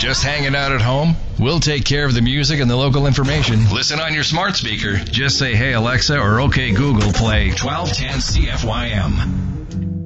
Just hanging out at home? We'll take care of the music and the local information. Listen on your smart speaker. Just say, "Hey Alexa," or "Okay Google, play 1210 CFYM."